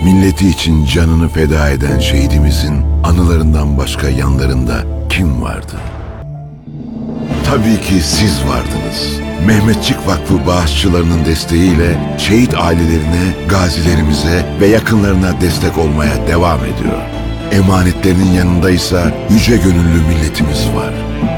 Milleti için canını feda eden şehidimizin anılarından başka yanlarında kim vardı? Tabii ki siz vardınız. Mehmetçik Vakfı bağışçılarının desteğiyle şehit ailelerine, gazilerimize ve yakınlarına destek olmaya devam ediyor. Emanetlerinin yanındaysa yüce gönüllü milletimiz var.